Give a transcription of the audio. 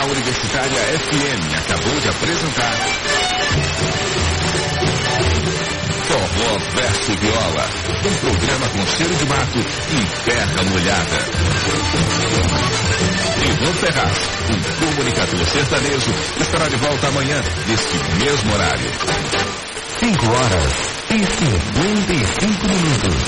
A Universitária FM acabou de apresentar Forró verso Viola, um programa com cheiro de mato e terra molhada. Ivan Ferraz, um comunicador sertanejo, estará de volta amanhã, neste mesmo horário. 5 horas e 55 minutos.